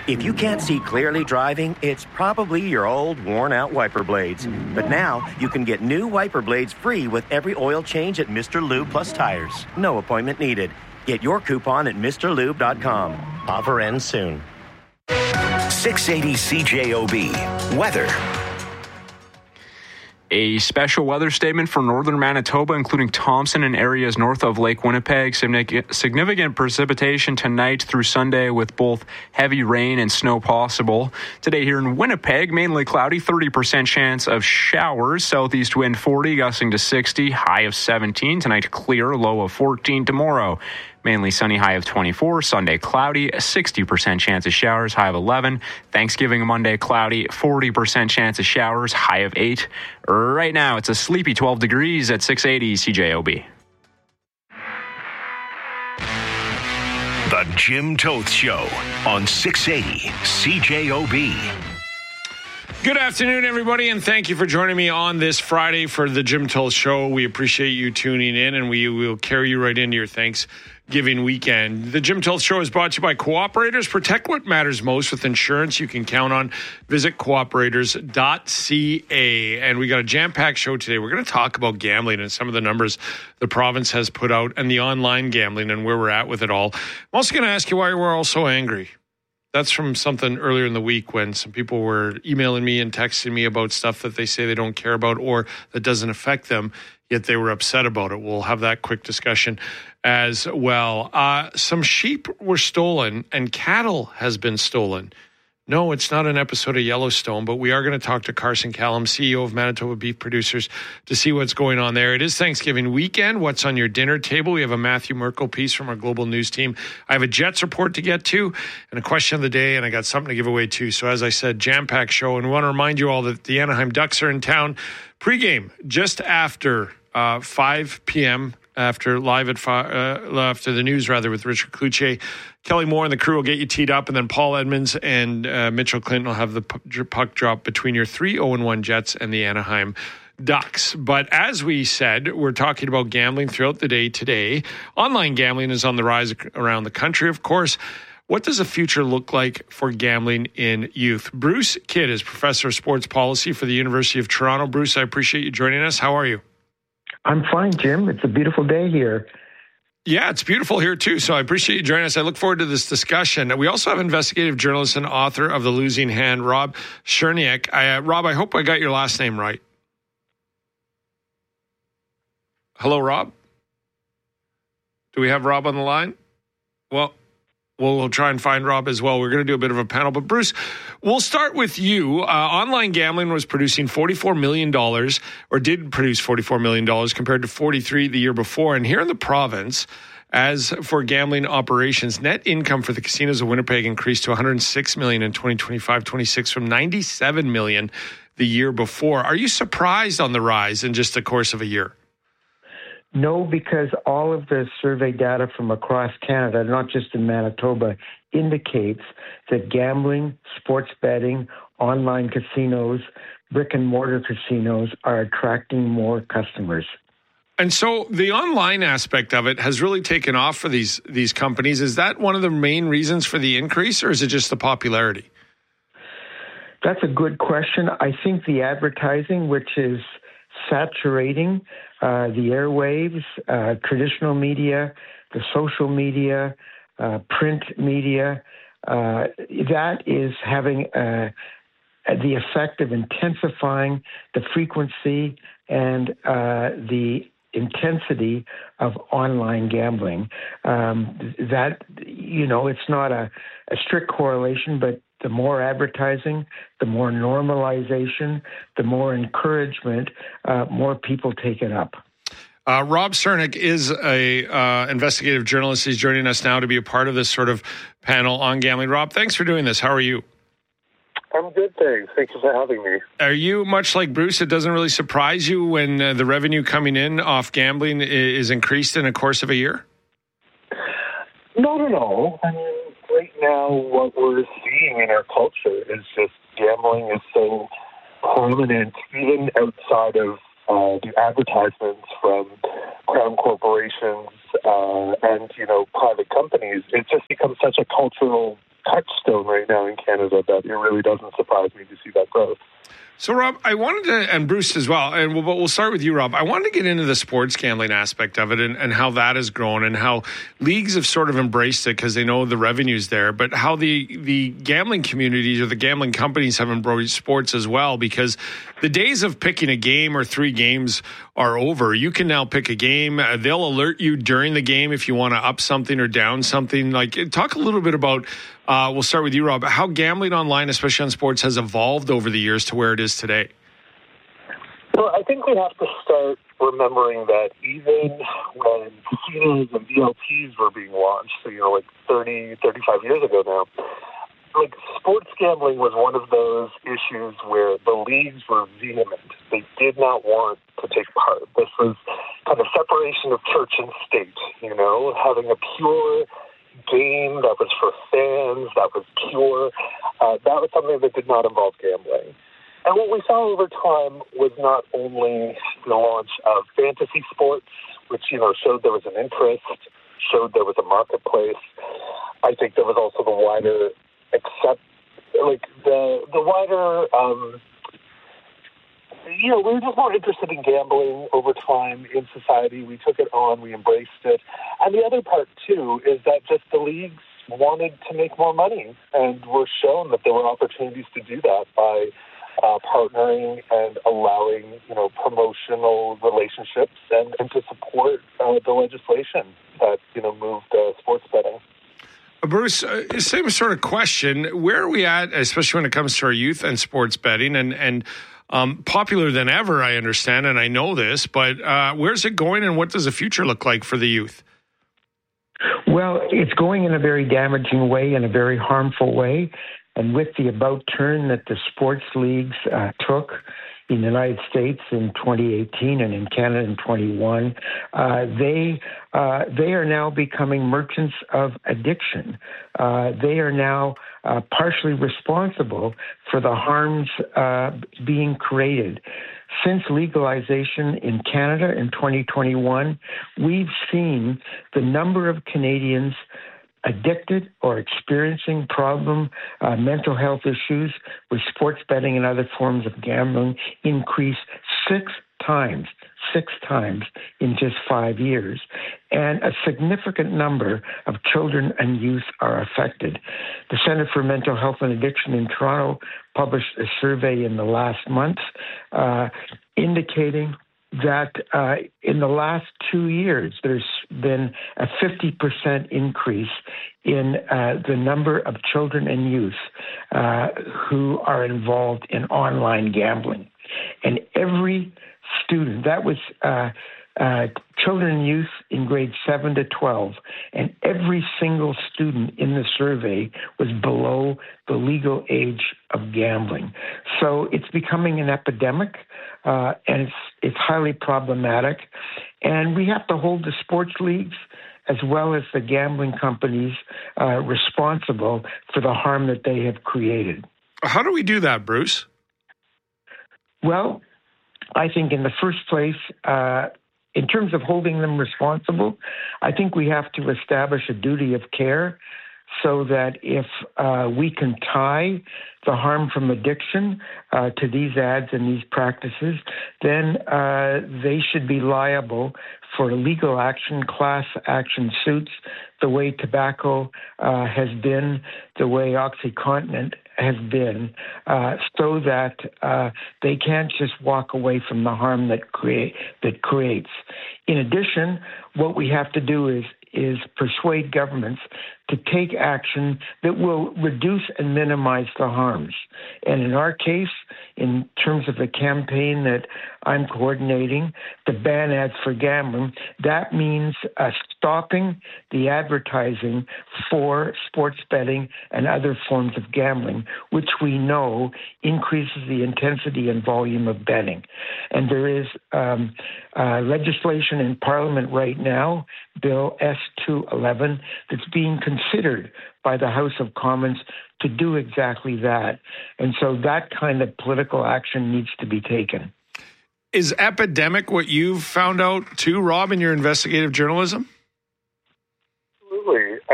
If you can't see clearly driving, it's probably your old, worn-out wiper blades. But now, you can get new wiper blades free with every oil change at Mr. Lube Plus Tires. No appointment needed. Get your coupon at MrLube.com. Offer ends soon. 680 CJOB. Weather. A special weather statement for northern Manitoba, including Thompson and areas north of Lake Winnipeg. Significant precipitation tonight through Sunday with both heavy rain and snow possible. Today here in Winnipeg, mainly cloudy, 30% chance of showers. Southeast wind 40, gusting to 60, high of 17. Tonight clear, low of 14. Tomorrow, mainly sunny, high of 24. Sunday, cloudy, 60% chance of showers, high of 11. Thanksgiving Monday, cloudy, 40% chance of showers, high of 8. Right now, it's a sleepy 12 degrees at 680 CJOB. The Jim Toth Show on 680 CJOB. Good afternoon, everybody, and thank you for joining me on this Friday for the Jim Toth Show. We appreciate you tuning in, and we will carry you right into your Thanksgiving weekend. The Jim Toth Show is brought to you by Cooperators. Protect what matters most with insurance you can count on. Visit cooperators.ca. And we got a jam-packed show today. We're going to talk about gambling and some of the numbers the province has put out and the online gambling and where we're at with it all. I'm also going to ask you why we're all so angry. That's from something earlier in the week when some people were emailing me and texting me about stuff that they say they don't care about or that doesn't affect them, yet they were upset about it. We'll have that quick discussion as well. Some sheep were stolen and cattle has been stolen. No, it's not an episode of Yellowstone, but we are going to talk to Carson Callum, CEO of Manitoba Beef Producers, to see what's going on there. It is Thanksgiving weekend. What's on your dinner table? We have a Matthew Merkel piece from our global news team. I have a Jets report to get to and a question of the day, and I got something to give away too. So as I said, jam-packed show. And we want to remind you all that the Anaheim Ducks are in town. Pre-game just after 5 p.m., after the news with Richard Cloutier. Kelly Moore and the crew will get you teed up, and then Paul Edmonds and Mitchell Clinton will have the puck drop between your 3-0-1 Jets and the Anaheim Ducks. But as we said, we're talking about gambling throughout the day today. Online gambling is on the rise around the country, of course. What does the future look like for gambling in youth? Bruce Kidd is professor of sports policy for the University of Toronto. Bruce, I appreciate you joining us. How are you? I'm fine, Jim. It's a beautiful day here. Yeah, it's beautiful here too. So I appreciate you joining us. I look forward to this discussion. We also have investigative journalist and author of The Losing Hand, Rob Cherniak. Rob, I hope I got your last name right. Hello, Rob. Do we have Rob on the line? Well, we'll try and find Rob as well. We're going to do a bit of a panel. But Bruce, we'll start with you. Online gambling was producing $44 million, or did produce $44 million compared to 43 the year before. And here in the province, as for gambling operations, net income for the casinos of Winnipeg increased to $106 million in 2025-26 from $97 million the year before. Are you surprised on the rise in just the course of a year? No, because all of the survey data from across Canada, not just in Manitoba, indicates that gambling, sports betting, online casinos, brick and mortar casinos are attracting more customers. And so the online aspect of it has really taken off for these companies. Is that one of the main reasons for the increase, or is it just the popularity? That's a good question. I think the advertising, which is saturating the airwaves, traditional media, the social media, print media, that is having the effect of intensifying the frequency and the intensity of online gambling. That, it's not a strict correlation, but the more advertising, the more normalization, the more encouragement, more people take it up. Rob Cherniak is a investigative journalist. He's joining us now to be a part of this sort of panel on gambling. Rob, thanks for doing this. How are you? I'm good, thanks. Thank you for having me. Are you, much like Bruce, it doesn't really surprise you when the revenue coming in off gambling is increased in a course of a year? Not at all. I mean, right now, what we're seeing in our culture is just gambling is so prominent, even outside of the advertisements from crown corporations and, private companies. It's just become such a cultural touchstone right now in Canada that it really doesn't surprise me to see that growth. So, Rob, I wanted to, and Bruce as well, and we'll start with you, Rob. I wanted to get into the sports gambling aspect of it and how that has grown and how leagues have sort of embraced it because they know the revenue's there, but how the gambling communities or the gambling companies have embraced sports as well, because the days of picking a game or 3 games are over. You can now pick a game. They'll alert you during the game if you want to up something or down something. Like, talk a little bit about, we'll start with you, Rob, how gambling online, especially on sports, has evolved over the years to where it is today. Well, I think we have to start remembering that even when casinos and VLTs were being launched, so, like 30, 35 years ago now, like sports gambling was one of those issues where the leagues were vehement. They did not want to take part. This was kind of separation of church and state, having a pure game that was for fans, that was pure. That was something that did not involve gambling. And what we saw over time was not only the launch of fantasy sports, which, showed there was an interest, showed there was a marketplace. I think there was also the wider the wider, we were just more interested in gambling over time in society. We took it on, we embraced it. And the other part, too, is that just the leagues wanted to make more money and were shown that there were opportunities to do that by partnering and allowing, promotional relationships and to support the legislation that, moved sports betting. Bruce, same sort of question. Where are we at, especially when it comes to our youth and sports betting and popular than ever, I understand, and I know this, but where's it going and what does the future look like for the youth? Well, it's going in a very damaging way, in a very harmful way. And with the about turn that the sports leagues took in the United States in 2018 and in Canada in 21, they are now becoming merchants of addiction. They are now partially responsible for the harms being created. Since legalization in Canada in 2021, we've seen the number of Canadians addicted or experiencing mental health issues with sports betting and other forms of gambling increase 6 times in just 5 years. And a significant number of children and youth are affected. The Centre for Mental Health and Addiction in Toronto published a survey in the last month indicating that in the last 2 years, there's been a 50% increase in the number of children and youth who are involved in online gambling. And every student, that was children and youth in grades 7 to 12, and every single student in the survey was below the legal age of gambling. So it's becoming an epidemic, and it's highly problematic. And we have to hold the sports leagues as well as the gambling companies responsible for the harm that they have created. How do we do that, Bruce? Well, I think in the first place, in terms of holding them responsible, I think we have to establish a duty of care so that if we can tie the harm from addiction to these ads and these practices, then they should be liable for legal action, class action suits, the way tobacco has been, the way OxyContin has been, so that they can't just walk away from the harm that creates. In addition, what we have to do is persuade governments to take action that will reduce and minimize the harms. And in our case, in terms of the campaign that I'm coordinating, to ban ads for gambling, that means stopping the advertising for sports betting and other forms of gambling, which we know increases the intensity and volume of betting. And there is legislation in Parliament right now, Bill S-211, that's being considered by the House of Commons to do exactly that. And so that kind of political action needs to be taken. Is epidemic what you've found out too, Rob, in your investigative journalism? Absolutely.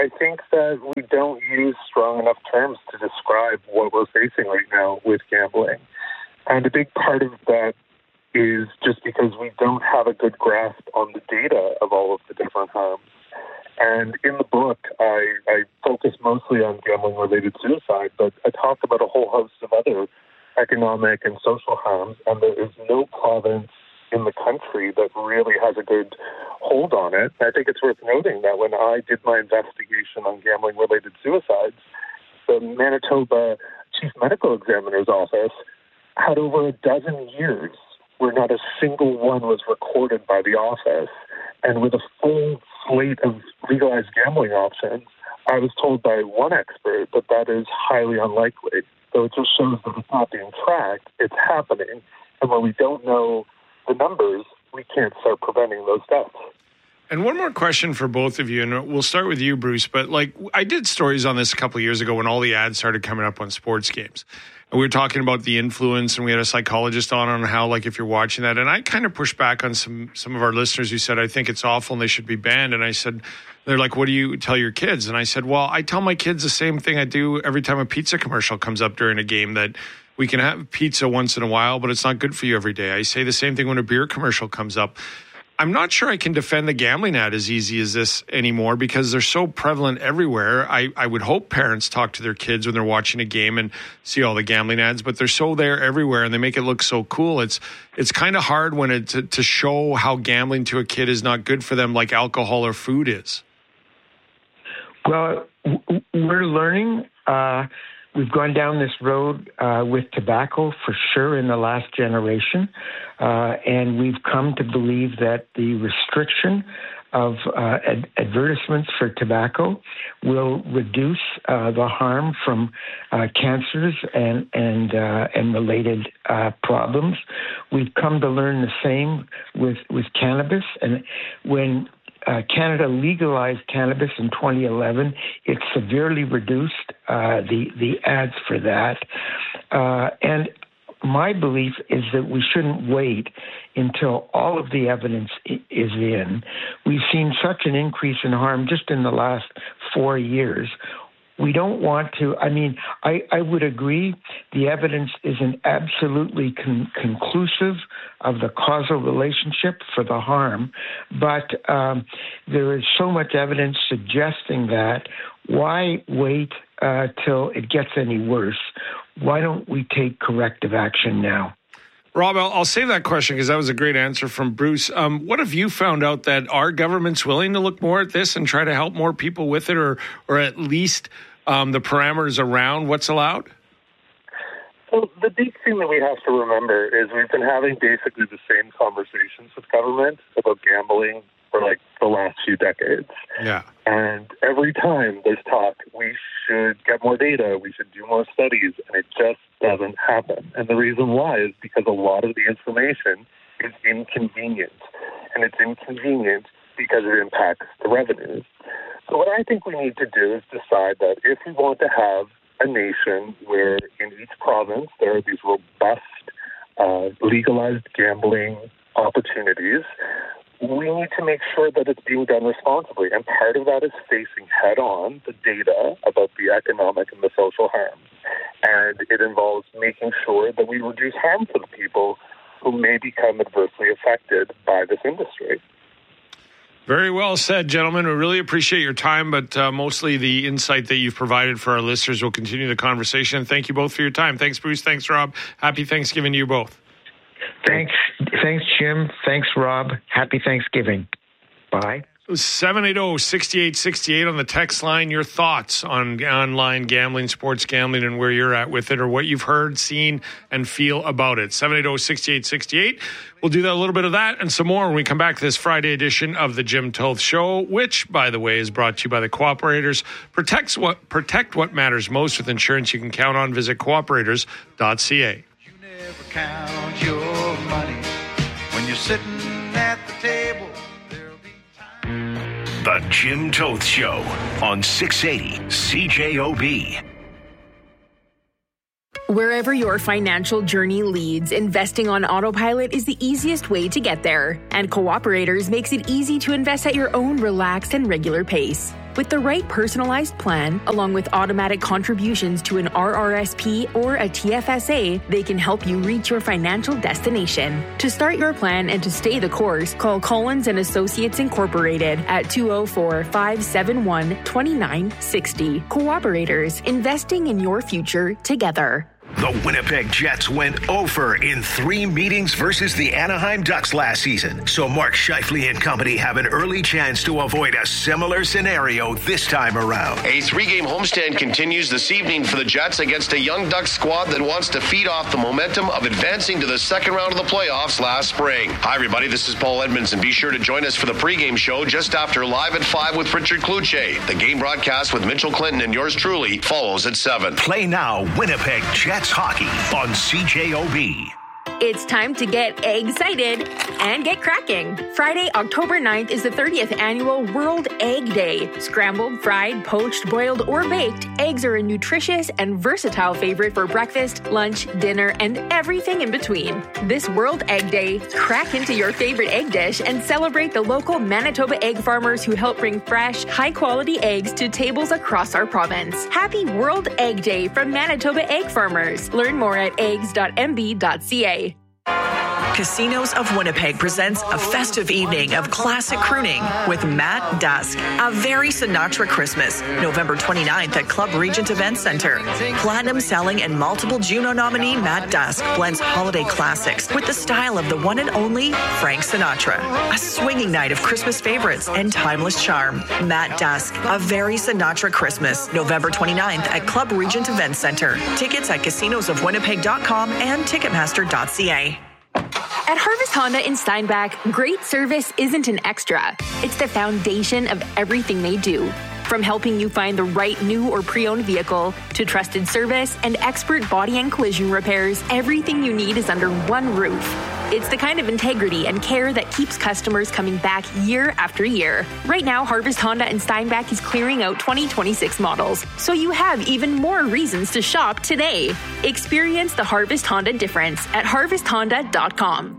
I think that we don't use strong enough terms to describe what we're facing right now with gambling. And a big part of that is just because we don't have a good grasp on the data of all of the different harms. And in the book, I focus mostly on gambling-related suicide, but I talk about a whole host of other economic and social harms, and there is no province in the country that really has a good hold on it. I think it's worth noting that when I did my investigation on gambling-related suicides, the Manitoba Chief Medical Examiner's Office had over a dozen years where not a single one was recorded by the office. And with a full slate of legalized gambling options, I was told by one expert that that is highly unlikely. So it just shows that it's not being tracked, it's happening. And when we don't know the numbers, we can't start preventing those deaths. And one more question for both of you, and we'll start with you, Bruce. But like, I did stories on this a couple of years ago when all the ads started coming up on sports games. And we were talking about the influence, and we had a psychologist on how, like, if you're watching that. And I kind of pushed back on some of our listeners who said, I think it's awful and they should be banned. And I said, they're like, what do you tell your kids? And I said, well, I tell my kids the same thing I do every time a pizza commercial comes up during a game, that we can have pizza once in a while, but it's not good for you every day. I say the same thing when a beer commercial comes up. I'm not sure I can defend the gambling ad as easy as this anymore because they're so prevalent everywhere. I would hope parents talk to their kids when they're watching a game and see all the gambling ads, but they're so there everywhere and they make it look so cool. It's kind of hard when to show how gambling to a kid is not good for them like alcohol or food is. Well, we're learning. We've gone down this road with tobacco for sure in the last generation, and we've come to believe that the restriction of advertisements for tobacco will reduce the harm from cancers and related problems. We've come to learn the same with cannabis, and when Canada legalized cannabis in 2011. It severely reduced the ads for that. And my belief is that we shouldn't wait until all of the evidence is in. We've seen such an increase in harm just in the last 4 years. We don't want to, I would agree the evidence isn't absolutely conclusive of the causal relationship for the harm, but there is so much evidence suggesting that. Why wait till it gets any worse? Why don't we take corrective action now? Rob, I'll save that question because that was a great answer from Bruce. What have you found out that our government's willing to look more at this and try to help more people with it, or at least the parameters around what's allowed? So the big thing that we have to remember is we've been having basically the same conversations with government about gambling for like the last few decades. Yeah. And every time there's talk, we should get more data, we should do more studies, and it just doesn't happen. And the reason why is because a lot of the information is inconvenient. And it's inconvenient because it impacts the revenues. So what I think we need to do is decide that if we want to have a nation where in each province there are these robust, legalized gambling opportunities, we need to make sure that it's being done responsibly. And part of that is facing head-on the data about the economic and the social harms. And it involves making sure that we reduce harm for the people who may become adversely affected by this industry. Very well said, gentlemen. We really appreciate your time, but mostly the insight that you've provided for our listeners. We'll continue the conversation. Thank you both for your time. Thanks, Bruce. Thanks, Rob. Happy Thanksgiving to you both. Thanks, Jim. Thanks, Rob. Happy Thanksgiving. Bye. 780-6868 on the text line. Your thoughts on online gambling, sports gambling, and where you're at with it, or what you've heard, seen, and feel about it. 780-6868. We'll do that, a little bit of that and some more when we come back to this Friday edition of the Jim Toth Show, which, by the way, is brought to you by the Cooperators. Protect what matters most with insurance you can count on. Visit cooperators.ca. You never count your money when you're sitting at the table. The Jim Toth Show on 680 CJOB. Wherever your financial journey leads, investing on autopilot is the easiest way to get there. And Cooperators makes it easy to invest at your own relaxed and regular pace. With the right personalized plan, along with automatic contributions to an RRSP or a TFSA, they can help you reach your financial destination. To start your plan and to stay the course, call Collins & Associates Incorporated at 204-571-2960. Cooperators, investing in your future together. The Winnipeg Jets went 0 in 3 meetings versus the Anaheim Ducks last season. So Mark Scheifele and company have an early chance to avoid a similar scenario this time around. A 3-game homestand continues this evening for the Jets against a young Ducks squad that wants to feed off the momentum of advancing to the second round of the playoffs last spring. Hi, everybody. This is Paul Edmonds, and be sure to join us for the pregame show just after Live at 5 with Richard Kluche. The game broadcast with Mitchell Clinton and yours truly follows at 7. Play now, Winnipeg Jets hockey on CJOB. It's time to get excited and get cracking. Friday, October 9th is the 30th annual World Egg Day. Scrambled, fried, poached, boiled, or baked, eggs are a nutritious and versatile favorite for breakfast, lunch, dinner, and everything in between. This World Egg Day, crack into your favorite egg dish and celebrate the local Manitoba egg farmers who help bring fresh, high-quality eggs to tables across our province. Happy World Egg Day from Manitoba Egg Farmers. Learn more at eggs.mb.ca. Casinos of Winnipeg presents a festive evening of classic crooning with Matt Dusk. A very Sinatra Christmas, November 29th at Club Regent Event Center. Platinum selling and multiple Juno nominee Matt Dusk blends holiday classics with the style of the one and only Frank Sinatra. A swinging night of Christmas favorites and timeless charm. Matt Dusk, a very Sinatra Christmas, November 29th at Club Regent Event Center. Tickets at casinosofwinnipeg.com and ticketmaster.ca. At Harvest Honda in Steinbach, great service isn't an extra. It's the foundation of everything they do. From helping you find the right new or pre-owned vehicle to trusted service and expert body and collision repairs, everything you need is under one roof. It's the kind of integrity and care that keeps customers coming back year after year. Right now, Harvest Honda in Steinbach is clearing out 2026 models, so you have even more reasons to shop today. Experience the Harvest Honda difference at harvesthonda.com.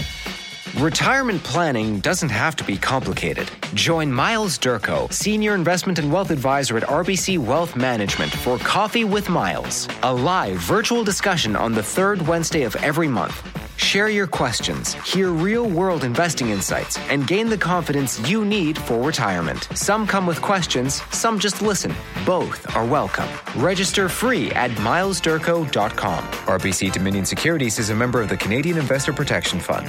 Retirement planning doesn't have to be complicated. Join Miles Durko, Senior Investment and Wealth Advisor at RBC Wealth Management for Coffee with Miles, a live virtual discussion on the third Wednesday of every month. Share your questions, hear real-world investing insights, and gain the confidence you need for retirement. Some come with questions, some just listen. Both are welcome. Register free at milesdurko.com. RBC Dominion Securities is a member of the Canadian Investor Protection Fund.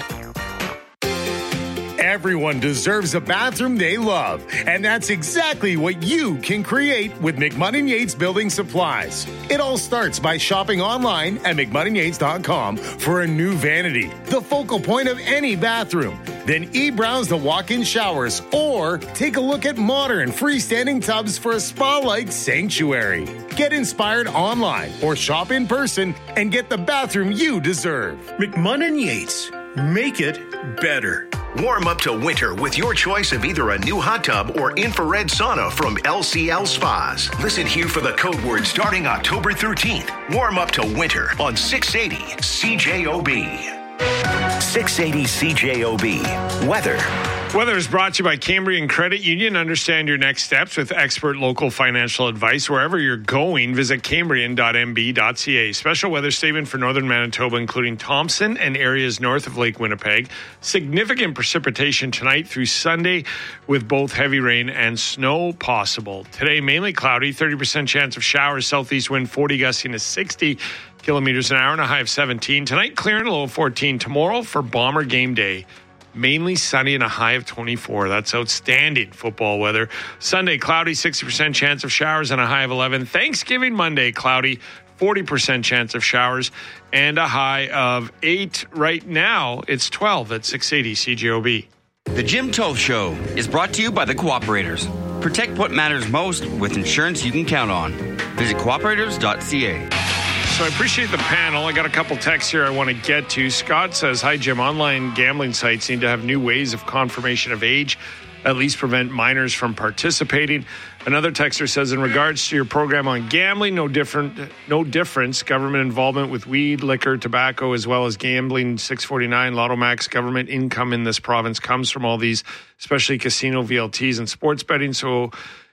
Everyone deserves a bathroom they love, and that's exactly what you can create with McMunn & Yates Building Supplies. It all starts by shopping online at McMunnandYates.com for a new vanity, the focal point of any bathroom. Then e-browse the walk-in showers or take a look at modern freestanding tubs for a spa-like sanctuary. Get inspired online or shop in person and get the bathroom you deserve. McMunn & Yates. Make it better. Warm up to winter with your choice of either a new hot tub or infrared sauna from LCL Spas. Listen here for the code word starting October 13th. Warm up to winter on 680 CJOB. 680 CJOB. Weather. Weather is brought to you by Cambrian Credit Union. Understand your next steps with expert local financial advice. Wherever you're going, visit cambrian.mb.ca. Special weather statement for northern Manitoba, including Thompson and areas north of Lake Winnipeg. Significant precipitation tonight through Sunday with both heavy rain and snow possible. Today, mainly cloudy, 30% chance of showers, southeast wind 40 gusting to 60 kilometers an hour and a high of 17. Tonight, clear and a low of 14. Tomorrow for Bomber game day. Mainly sunny and a high of 24. That's outstanding football weather. Sunday, cloudy, 60% chance of showers and a high of 11. Thanksgiving Monday, cloudy, 40% chance of showers and a high of 8. Right now, it's 12 at 680 CJOB. The Jim Toth Show is brought to you by the Cooperators. Protect what matters most with insurance you can count on. Visit cooperators.ca. So I appreciate the panel. I got a couple texts here I want to get to. Scott says, hi, Jim. Online gambling sites need to have new ways of confirmation of age, at least prevent minors from participating. Another texter says, in regards to your program on gambling, no difference. Government involvement with weed, liquor, tobacco, as well as gambling. 649 Lotto Max government income in this province comes from all these, especially casino VLTs and sports betting. So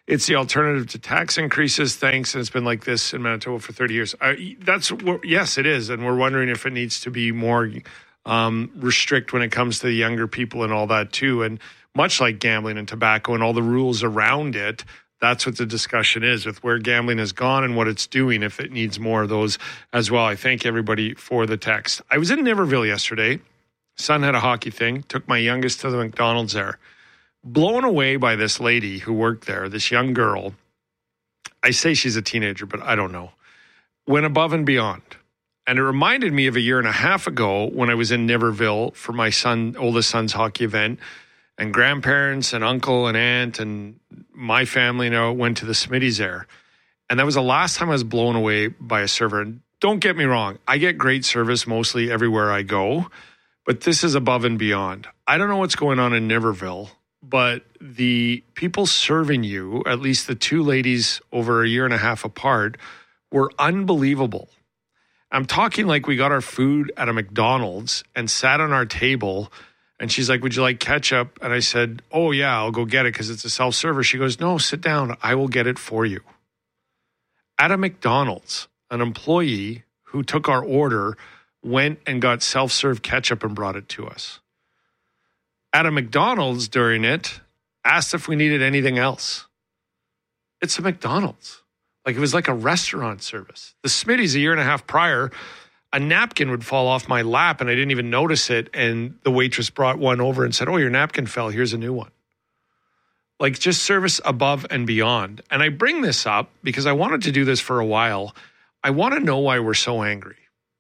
it's the alternative to tax increases. Thanks. And it's been like this in Manitoba for 30 years. Yes, it is. And we're wondering if it needs to be more restrict when it comes to the younger people and all that too. And much like gambling and tobacco and all the rules around it, that's what the discussion is with where gambling has gone and what it's doing, if it needs more of those as well. I thank everybody for the text. I was in Niverville yesterday. Son had a hockey thing. Took my youngest to the McDonald's there. Blown away by this lady who worked there, this young girl. I say she's a teenager, but I don't know. Went above and beyond. And it reminded me of a year and a half ago when I was in Niverville for my oldest son's hockey event. And grandparents and uncle and aunt and my family went to the Smitty's there. And that was the last time I was blown away by a server. And don't get me wrong, I get great service mostly everywhere I go. But this is above and beyond. I don't know what's going on in Niverville, but the people serving you, at least the two ladies over a year and a half apart, were unbelievable. I'm talking like we got our food at a McDonald's and sat on our table, and she's like, "Would you like ketchup?" And I said, "Oh, yeah, I'll go get it because it's a self-server." She goes, "No, sit down. I will get it for you." At a McDonald's, an employee who took our order went and got self-serve ketchup and brought it to us. At a McDonald's during it, asked if we needed anything else. It's a McDonald's. Like it was like a restaurant service. The Smitty's a year and a half prior, a napkin would fall off my lap and I didn't even notice it. And the waitress brought one over and said, "Oh, your napkin fell. Here's a new one." Like just service above and beyond. And I bring this up because I wanted to do this for a while. I want to know why we're so angry.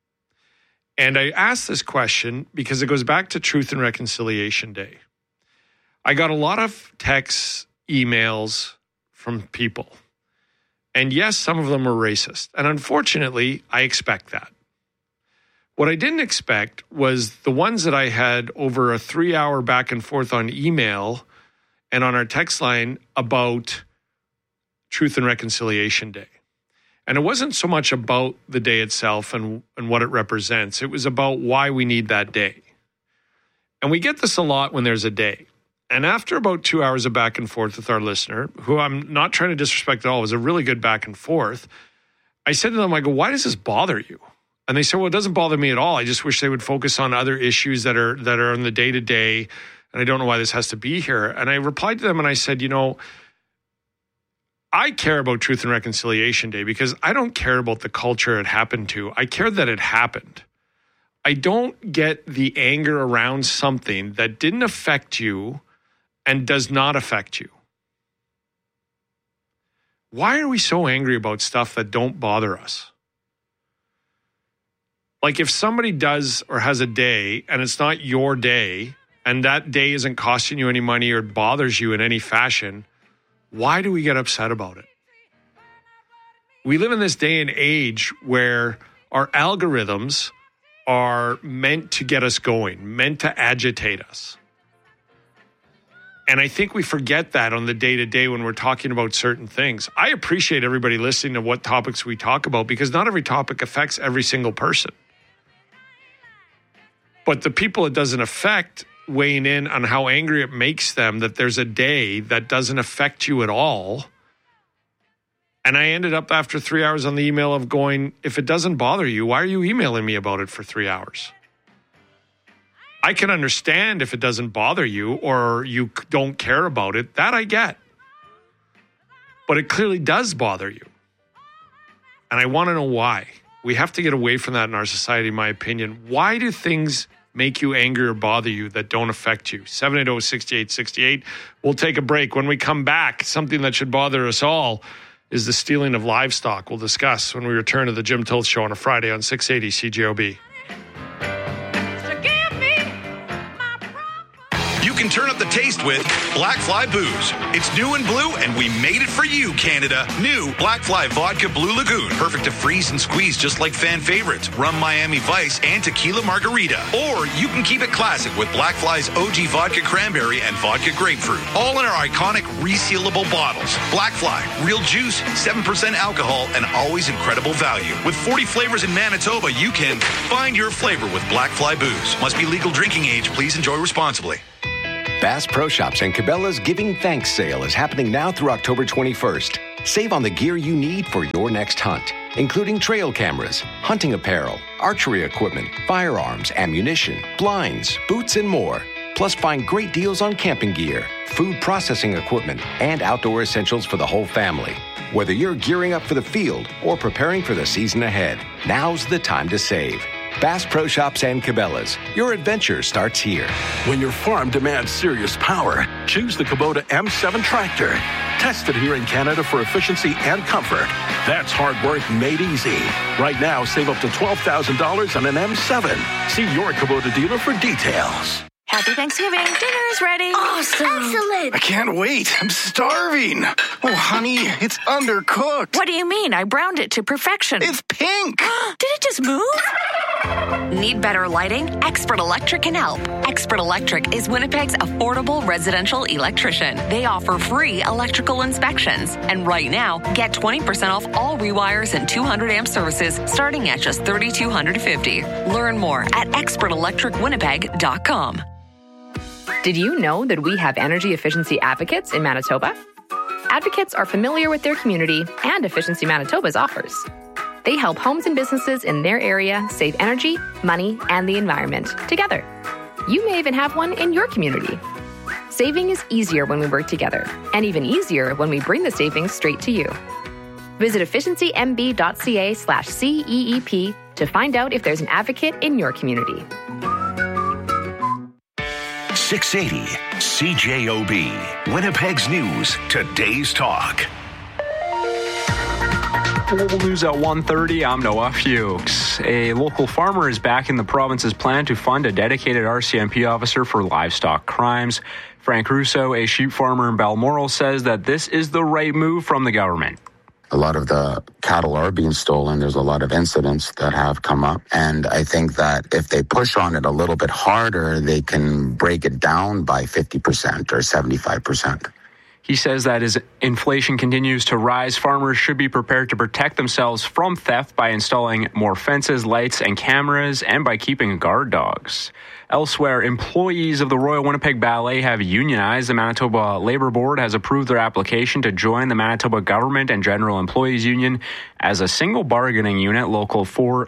And I asked this question because it goes back to Truth and Reconciliation Day. I got a lot of texts, emails from people. And yes, some of them were racist. And unfortunately, I expect that. What I didn't expect was the ones that I had over a 3-hour back and forth on email and on our text line about Truth and Reconciliation Day. And it wasn't so much about the day itself and what it represents. It was about why we need that day. And we get this a lot when there's a day. And after about 2 hours of back and forth with our listener, who I'm not trying to disrespect at all, it was a really good back and forth, I said to them, I go, "Why does this bother you?" And they said, "Well, it doesn't bother me at all. I just wish they would focus on other issues that are in the day-to-day, and I don't know why this has to be here." And I replied to them and I said, I care about Truth and Reconciliation Day because I don't care about the culture it happened to. I care that it happened. I don't get the anger around something that didn't affect you and does not affect you. Why are we so angry about stuff that don't bother us? Like if somebody does or has a day and it's not your day and that day isn't costing you any money or bothers you in any fashion, why do we get upset about it? We live in this day and age where our algorithms are meant to get us going, meant to agitate us. And I think we forget that on the day-to-day when we're talking about certain things. I appreciate everybody listening to what topics we talk about because not every topic affects every single person. But the people it doesn't affect weighing in on how angry it makes them that there's a day that doesn't affect you at all. And I ended up after 3 hours on the email of going, if it doesn't bother you, why are you emailing me about it for 3 hours? I can understand if it doesn't bother you or you don't care about it. That I get. But it clearly does bother you. And I want to know why. We have to get away from that in our society, in my opinion. Why do things make you angry or bother you that don't affect you? 780-6868. We'll take a break. When we come back, something that should bother us all is the stealing of livestock. We'll discuss when we return to the Jim Tilts Show on a Friday on 680 CJOB. You can turn up the taste with Black Fly Booze. It's new and blue, and we made it for you, Canada. New Black Fly Vodka Blue Lagoon. Perfect to freeze and squeeze just like fan favorites, Rum Miami Vice and Tequila Margarita. Or you can keep it classic with Black Fly's OG Vodka Cranberry and Vodka Grapefruit. All in our iconic resealable bottles. Black Fly, real juice, 7% alcohol, and always incredible value. With 40 flavors in Manitoba, you can find your flavor with Black Fly Booze. Must be legal drinking age. Please enjoy responsibly. Bass Pro Shops and Cabela's Giving Thanks sale is happening now through October 21st. Save on the gear you need for your next hunt, including trail cameras, hunting apparel, archery equipment, firearms, ammunition, blinds, boots, and more. Plus, find great deals on camping gear, food processing equipment, and outdoor essentials for the whole family. Whether you're gearing up for the field or preparing for the season ahead, now's the time to save. Bass Pro Shops and Cabela's. Your adventure starts here. When your farm demands serious power, choose the Kubota M7 tractor. Tested here in Canada for efficiency and comfort. That's hard work made easy. Right now, save up to $12,000 on an M7. See your Kubota dealer for details. Happy Thanksgiving. Dinner is ready. Awesome. Excellent. I can't wait. I'm starving. Oh, honey, it's undercooked. What do you mean? I browned it to perfection. It's pink. Did it just move? Need better lighting? Expert Electric can help. Expert Electric is Winnipeg's affordable residential electrician. They offer free electrical inspections. And right now, get 20% off all rewires and 200 amp services starting at just $3,250. Learn more at expertelectricwinnipeg.com. Did you know that we have energy efficiency advocates in Manitoba? Advocates are familiar with their community and Efficiency Manitoba's offers. They help homes and businesses in their area save energy, money, and the environment together. You may even have one in your community. Saving is easier when we work together, and even easier when we bring the savings straight to you. Visit efficiencymb.ca/CEEP to find out if there's an advocate in your community. 680 CJOB, Winnipeg's News, today's talk. Global News at 1:30. I'm Noah Fuchs. A local farmer is backing the province's plan to fund a dedicated RCMP officer for livestock crimes. Frank Russo, a sheep farmer in Balmoral, says that this is the right move from the government. A lot of the cattle are being stolen. There's a lot of incidents that have come up. And I think that if they push on it a little bit harder, they can break it down by 50% or 75%. He says that as inflation continues to rise, farmers should be prepared to protect themselves from theft by installing more fences, lights, and cameras, and by keeping guard dogs. Elsewhere, employees of the Royal Winnipeg Ballet have unionized. The Manitoba Labour Board has approved their application to join the Manitoba Government and General Employees Union as a single bargaining unit, Local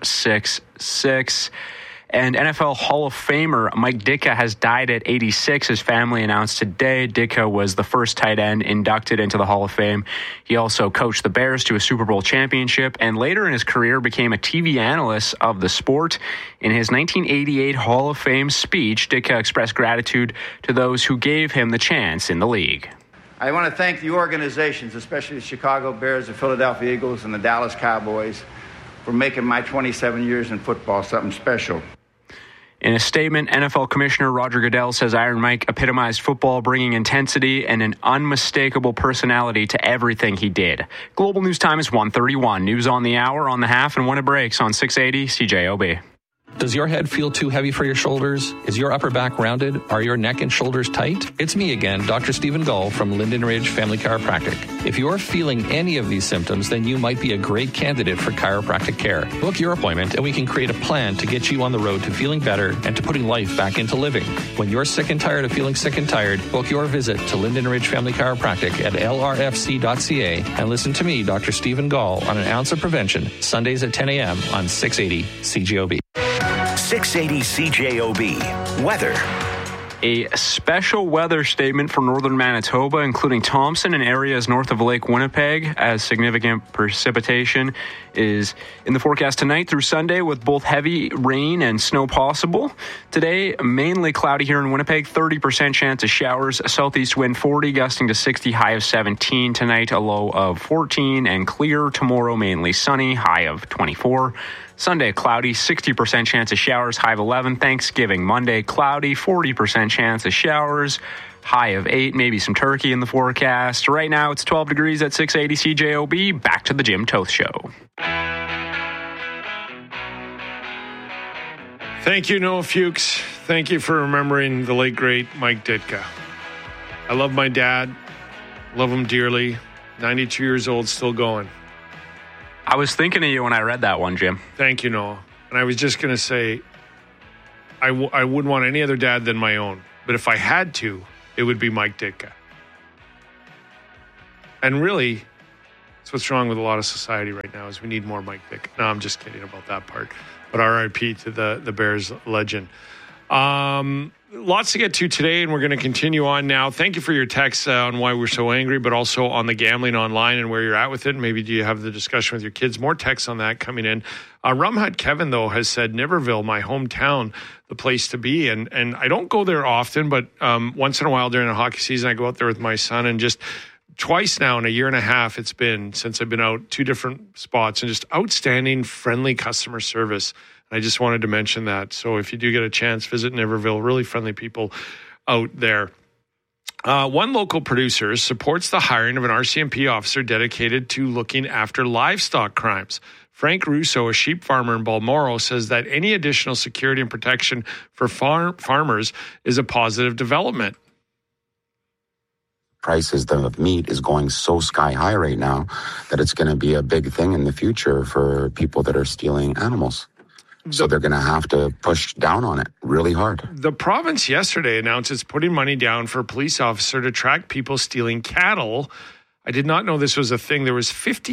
466. And NFL Hall of Famer Mike Ditka has died at 86. His family announced today. Ditka was the first tight end inducted into the Hall of Fame. He also coached the Bears to a Super Bowl championship and later in his career became a TV analyst of the sport. In his 1988 Hall of Fame speech, Ditka expressed gratitude to those who gave him the chance in the league. I want to thank the organizations, especially the Chicago Bears, the Philadelphia Eagles, and the Dallas Cowboys, for making my 27 years in football something special. In a statement, NFL Commissioner Roger Goodell says Iron Mike epitomized football, bringing intensity and an unmistakable personality to everything he did. Global News Time is 1:31. News on the hour, on the half, and when it breaks on 680 CJOB. Does your head feel too heavy for your shoulders? Is your upper back rounded? Are your neck and shoulders tight? It's me again, Dr. Stephen Gull from Linden Ridge Family Chiropractic. If you're feeling any of these symptoms, then you might be a great candidate for chiropractic care. Book your appointment and we can create a plan to get you on the road to feeling better and to putting life back into living. When you're sick and tired of feeling sick and tired, book your visit to Linden Ridge Family Chiropractic at lrfc.ca and listen to me, Dr. Stephen Gull, on An Ounce of Prevention, Sundays at 10 a.m. on 680 CJOB. 680 CJOB. Weather. A special weather statement for northern Manitoba, including Thompson and areas north of Lake Winnipeg, as significant precipitation is in the forecast tonight through Sunday with both heavy rain and snow possible. Today, mainly cloudy here in Winnipeg, 30% chance of showers, southeast wind 40, gusting to 60, high of 17. Tonight, a low of 14 and clear. Tomorrow, mainly sunny, high of 24. Sunday, cloudy, 60% chance of showers, high of 11. Thanksgiving, Monday, cloudy, 40% chance of showers, high of 8. Maybe some turkey in the forecast. Right now, it's 12 degrees at 680 CJOB. Back to the Jim Toth Show. Thank you, Noah Fuchs. Thank you for remembering the late, great Mike Ditka. I love my dad. Love him dearly. 92 years old, still going. I was thinking of you when I read that one, Jim. Thank you, Noah. And I was just going to say, I wouldn't want any other dad than my own. But if I had to, it would be Mike Ditka. And really, that's what's wrong with a lot of society right now is we need more Mike Ditka. No, I'm just kidding about that part. But RIP to the Bears legend. Lots to get to today, and we're going to continue on now. Thank you for your texts on why we're so angry, but also on the gambling online and where you're at with it. Maybe do you have the discussion with your kids? More texts on that coming in. Rum Hut Kevin, though, has said Niverville, my hometown, the place to be. And I don't go there often, but once in a while during the hockey season, I go out there with my son, and just twice now in a year and a half it's been since I've been out, 2 different spots, and just outstanding, friendly customer service. I just wanted to mention that. So if you do get a chance, visit Niverville. Really friendly people out there. One local producer supports the hiring of an RCMP officer dedicated to looking after livestock crimes. Frank Russo, a sheep farmer in Balmoral, says that any additional security and protection for farmers is a positive development. Prices of meat is going so sky high right now that it's going to be a big thing in the future for people that are stealing animals. So they're going to have to push down on it really hard. The province yesterday announced it's putting money down for a police officer to track people stealing cattle. I did not know this was a thing. There was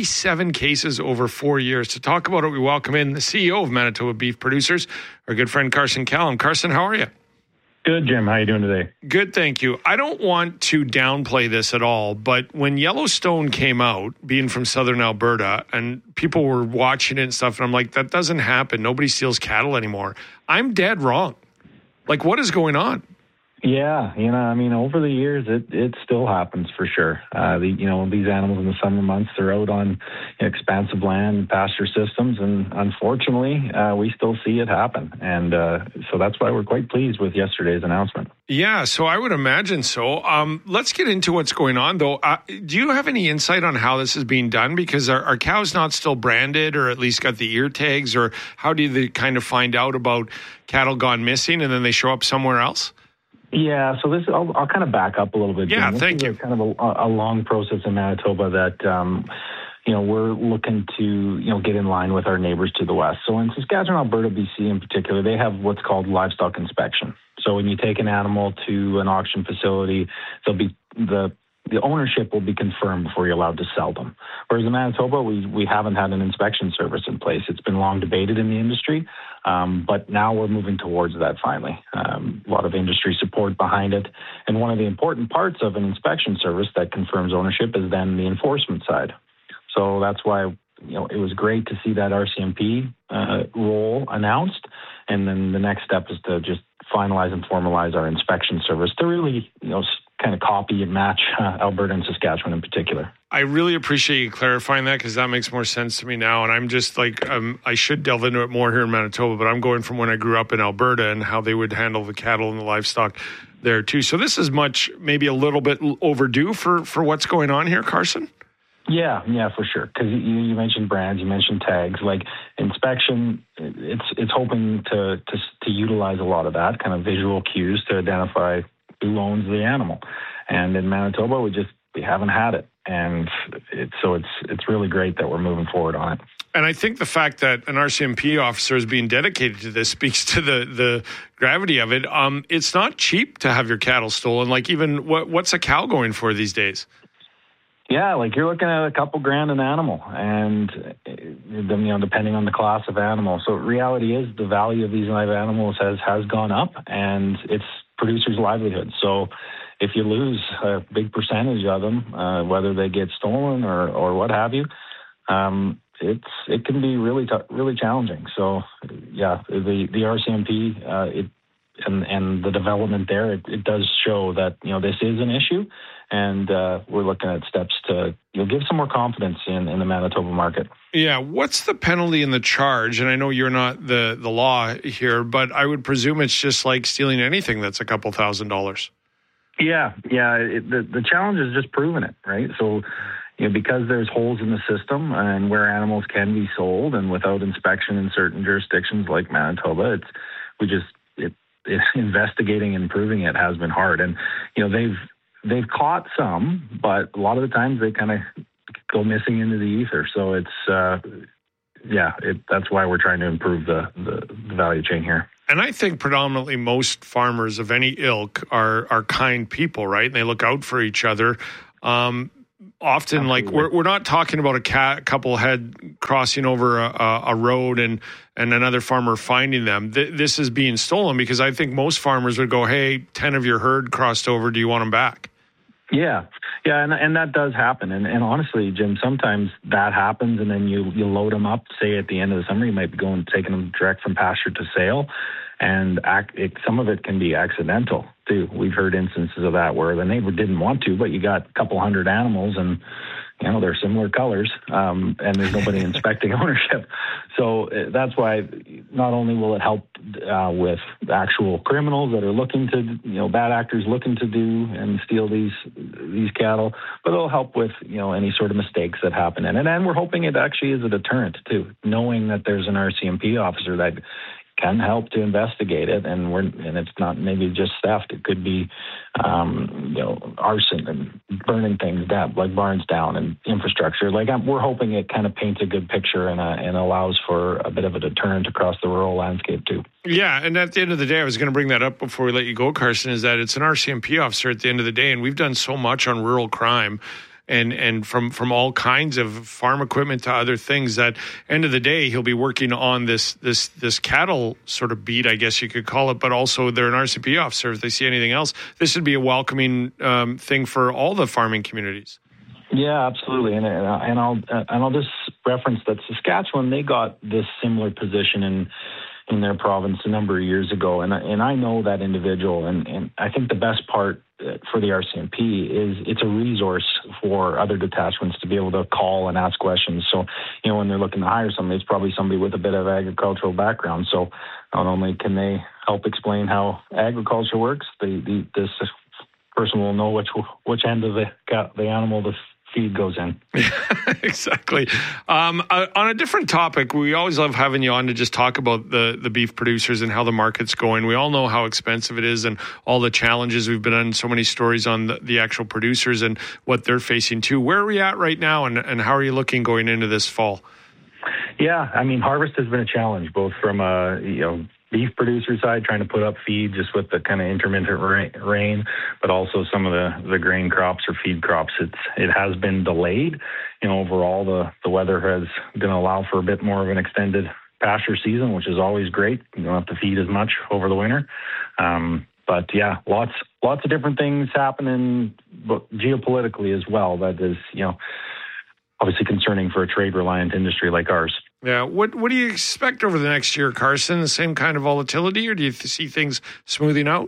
57 cases over 4 years. To talk about it, we welcome in the CEO of Manitoba Beef Producers, our good friend Carson Callum. Carson, how are you? Good, Jim. How are you doing today? Good, thank you. I don't want to downplay this at all, but when Yellowstone came out, being from southern Alberta, and people were watching it and stuff, and I'm like, that doesn't happen. Nobody steals cattle anymore. I'm dead wrong. Like, what is going on? Yeah, over the years, it still happens for sure. These animals in the summer months, they're out on expansive land, pasture systems, and unfortunately, we still see it happen. And so that's why we're quite pleased with yesterday's announcement. Yeah, so I would imagine so. Let's get into what's going on, though. Do you have any insight on how this is being done? Because are cows not still branded or at least got the ear tags? Or how do they kind of find out about cattle gone missing and then they show up somewhere else? Yeah, so I'll kind of back up a little bit. Yeah, This thank you. Kind of a long process in Manitoba that, we're looking to, get in line with our neighbors to the west. So in Saskatchewan, Alberta, BC in particular, they have what's called livestock inspection. So when you take an animal to an auction facility, there'll be the ownership will be confirmed before you're allowed to sell them. Whereas in Manitoba, we haven't had an inspection service in place. It's been long debated in the industry, but now we're moving towards that finally. A lot of industry support behind it. And one of the important parts of an inspection service that confirms ownership is then the enforcement side. So that's why it was great to see that RCMP role announced. And then the next step is to just finalize and formalize our inspection service to really, kind of copy and match Alberta and Saskatchewan in particular. I really appreciate you clarifying that because that makes more sense to me now. And I'm just like, I should delve into it more here in Manitoba, but I'm going from when I grew up in Alberta and how they would handle the cattle and the livestock there too. So this is maybe a little bit overdue for what's going on here, Carson? Yeah, for sure. Because you mentioned brands, you mentioned tags. Like inspection, it's hoping to utilize a lot of that kind of visual cues to identify who owns the animal. And in Manitoba, we haven't had it. And it's really great that we're moving forward on it. And I think the fact that an RCMP officer is being dedicated to this speaks to the gravity of it. It's not cheap to have your cattle stolen. Like even what's a cow going for these days? Yeah, like you're looking at a couple grand an animal, and depending on the class of animal. So reality is the value of these live animals has gone up, and it's producers' livelihood. So if you lose a big percentage of them, whether they get stolen or what have you, it can be really challenging. So yeah, the RCMP and the development there, it does show that this is an issue. And we're looking at steps to give some more confidence in the Manitoba market. Yeah. What's the penalty and the charge? And I know you're not the law here, but I would presume it's just like stealing anything that's a couple $1,000s. Yeah. The challenge is just proving it, right? So, because there's holes in the system and where animals can be sold and without inspection in certain jurisdictions like Manitoba, investigating and proving it has been hard. And, they've caught some, but a lot of the times they kind of go missing into the ether. So that's why we're trying to improve the value chain here. And I think predominantly most farmers of any ilk are kind people, right? And they look out for each other. Often, absolutely. Like we're not talking about a couple head crossing over a road and another farmer finding them. This is being stolen, because I think most farmers would go, hey, 10 of your herd crossed over. Do you want them back? Yeah, and that does happen. And honestly, Jim, sometimes that happens, and then you load them up. Say at the end of the summer, you might be taking them direct from pasture to sale, and some of it can be accidental too. We've heard instances of that where the neighbor didn't want to, but you got a couple hundred animals, and they're similar colors, and there's nobody inspecting ownership. So that's why not only will it help with actual criminals that are looking to, bad actors looking to do and steal these cattle, but it'll help with, any sort of mistakes that happen in it. And we're hoping it actually is a deterrent too, knowing that there's an RCMP officer that can help to investigate it, and it's not maybe just theft. It could be, arson and burning things down, like barns down, and infrastructure. We're hoping it kind of paints a good picture and allows for a bit of a deterrent across the rural landscape too. Yeah, and at the end of the day, I was going to bring that up before we let you go, Carson, is that it's an RCMP officer at the end of the day, and we've done so much on rural crime. And from all kinds of farm equipment to other things, that end of the day, he'll be working on this cattle sort of beat, I guess you could call it, but also they're an RCMP officer. If they see anything else, this would be a welcoming thing for all the farming communities. Yeah, absolutely. And I'll just reference that Saskatchewan, they got this similar position in their province a number of years ago. And I know that individual, and I think the best part for the RCMP is it's a resource for other detachments to be able to call and ask questions. So, when they're looking to hire somebody, it's probably somebody with a bit of agricultural background. So not only can they help explain how agriculture works, this person will know which end of the animal the feed goes in. Exactly. On a different topic, we always love having you on to just talk about the beef producers and how the market's going. We all know how expensive it is and all the challenges. We've been on so many stories on the actual producers and what they're facing too. Where are we at right now, and how are you looking going into this fall? Yeah, harvest has been a challenge, both from beef producer side, trying to put up feed just with the kind of intermittent rain, but also some of the grain crops or feed crops. It has been delayed. Overall, the weather has going to allow for a bit more of an extended pasture season, which is always great. You don't have to feed as much over the winter. But yeah, lots of different things happening, but geopolitically as well. That is, obviously concerning for a trade-reliant industry like ours. Yeah. What do you expect over the next year, Carson? The same kind of volatility, or do you see things smoothing out?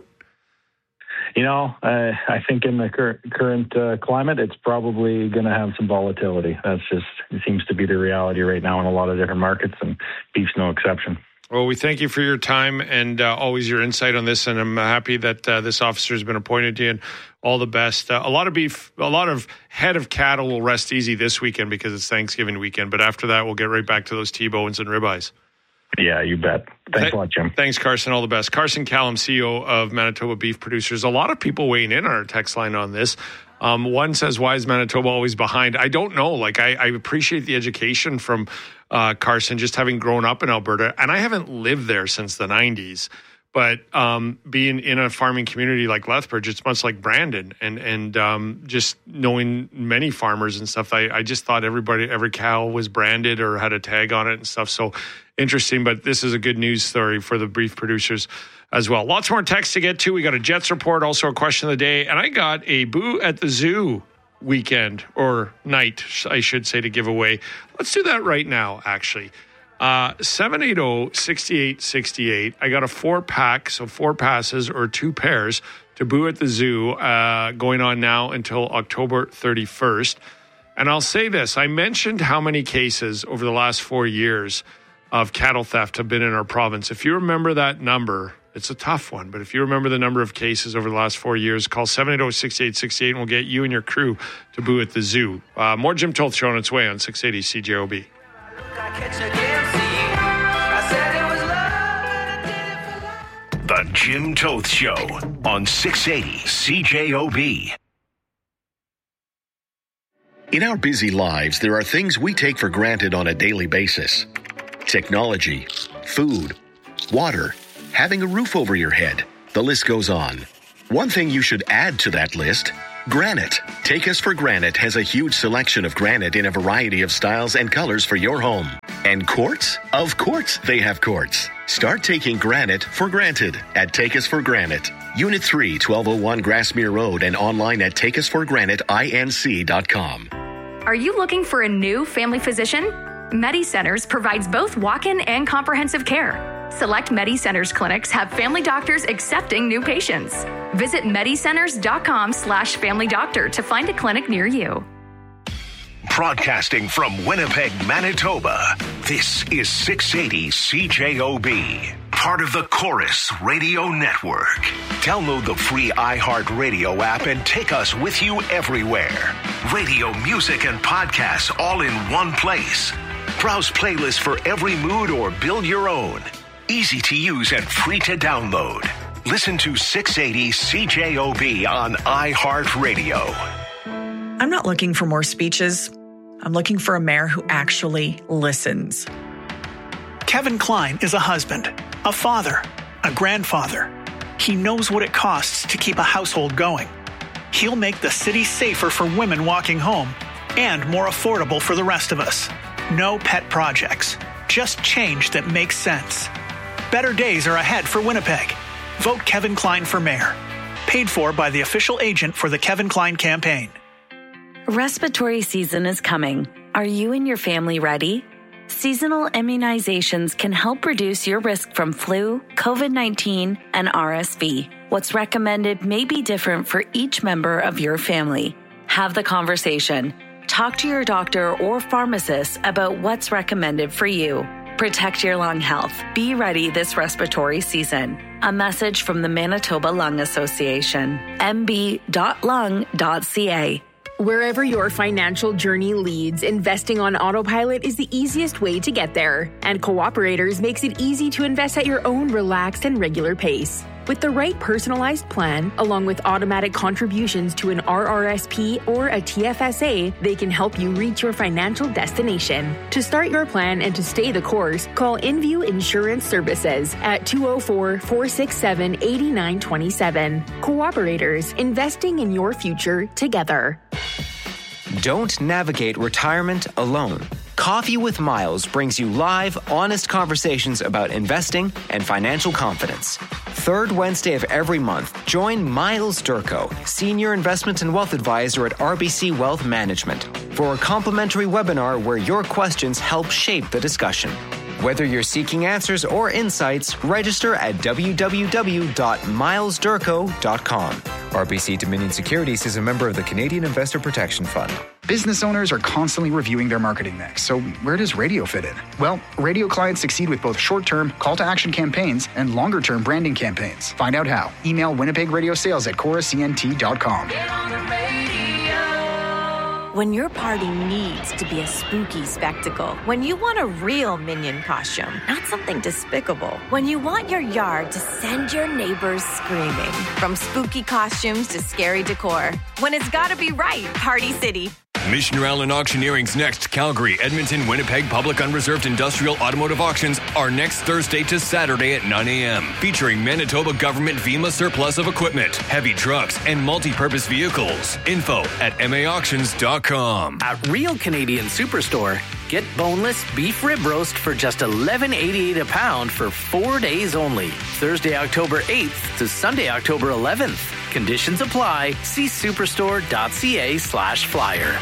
I think in the current climate, it's probably going to have some volatility. It seems to be the reality right now in a lot of different markets, and beef's no exception. Well, we thank you for your time and always your insight on this, and I'm happy that this officer has been appointed to you, and all the best. A lot of head of cattle will rest easy this weekend because it's Thanksgiving weekend, but after that, we'll get right back to those T-bones and ribeyes. Yeah, you bet. Thanks a lot, Jim. Thanks, Carson. All the best. Carson Callum, CEO of Manitoba Beef Producers. A lot of people weighing in on our text line on this. One says, why is Manitoba always behind? I don't know. I appreciate the education from Carson, just having grown up in Alberta, and I haven't lived there since the 90s. But being in a farming community like Lethbridge, it's much like Brandon, and just knowing many farmers and stuff, I just thought every cow was branded or had a tag on it and stuff. So interesting, but this is a good news story for the beef producers as well. Lots more texts to get to. We got a Jets report, also a question of the day, and I got a Boo at the Zoo weekend, or night, I should say, to give away. Let's do that right now, actually. 780-6868. I got a 4-pack, so 4 passes or 2 pairs to Boo at the Zoo going on now until October 31st. And I'll say this. I mentioned how many cases over the last 4 years of cattle theft have been in our province. If you remember that number, it's a tough one, but if you remember the number of cases over the last 4 years, call 780-6868 and we'll get you and your crew to Boo at the Zoo. More Jim Toth Show on its way on 680 CJOB. The Jim Toth Show on 680 CJOB. In our busy lives, there are things we take for granted on a daily basis. technology, food, water, having a roof over your head. The list goes on. One thing you should add to that list: granite. Take Us for Granite has a huge selection of granite in a variety of styles and colors for your home. And quartz? Of course they have quartz. Start taking granite for granted at Take Us for Granite. Unit 3, 1201 Grassmere Road, and online at takeusforgraniteinc.com. Are you looking for a new family physician? MediCenters provides both walk-in and comprehensive care. Select MediCenters clinics have family doctors accepting new patients. Visit medicenters.com/family doctor to find a clinic near you. Broadcasting from Winnipeg, Manitoba, this is 680 CJOB, part of the Chorus Radio Network. Download the free iHeartRadio app and take us with you everywhere. Radio, music, and podcasts all in one place. Browse playlists for every mood or build your own. Easy to use and free to download. Listen to 680 CJOB on iHeartRadio. I'm not looking for more speeches. I'm looking for a mayor who actually listens. Kevin Klein is a husband, a father, a grandfather. He knows what it costs to keep a household going. He'll make the city safer for women walking home and more affordable for the rest of us. No pet projects, just change that makes sense. Better days are ahead for Winnipeg. Vote Kevin Klein for mayor. Paid for by the official agent for the Kevin Klein campaign. Respiratory season is coming. Are you and your family ready? Seasonal immunizations can help reduce your risk from flu, COVID-19, and RSV. What's recommended may be different for each member of your family. Have the conversation. Talk to your doctor or pharmacist about what's recommended for you. Protect your lung health. Be ready this respiratory season. A message from the Manitoba Lung Association. mb.lung.ca. Wherever your financial journey leads, investing on autopilot is the easiest way to get there. And Cooperators makes it easy to invest at your own relaxed and regular pace. With the right personalized plan, along with automatic contributions to an RRSP or a TFSA, they can help you reach your financial destination. To start your plan and to stay the course, call InView Insurance Services at 204-467-8927. Cooperators, investing in your future together. Don't navigate retirement alone. Coffee with Miles brings you live, honest conversations about investing and financial confidence. Third Wednesday of every month, join Miles Durko, Senior Investment and Wealth Advisor at RBC Wealth Management, for a complimentary webinar where your questions help shape the discussion. Whether you're seeking answers or insights, register at www.milesdurko.com. RBC Dominion Securities is a member of the Canadian Investor Protection Fund. Business owners are constantly reviewing their marketing mix, so where does radio fit in? Well, radio clients succeed with both short-term call-to-action campaigns and longer-term branding campaigns. Find out how. Email Winnipeg Radio Sales at choruscnt.com. When your party needs to be a spooky spectacle. When you want a real Minion costume, not something despicable. When you want your yard to send your neighbors screaming. From spooky costumes to scary decor. When it's gotta be right, Party City. Missioner Allen Auctioneering's next Calgary, Edmonton, Winnipeg Public Unreserved Industrial Automotive Auctions are next Thursday to Saturday at 9 a.m. featuring Manitoba Government VEMA surplus of equipment, heavy trucks, and multi-purpose vehicles. Info at maauctions.com. At Real Canadian Superstore, get boneless beef rib roast for just $11.88 a pound for 4 days only. Thursday, October 8th to Sunday, October 11th. Conditions apply. See superstore.ca/flyer.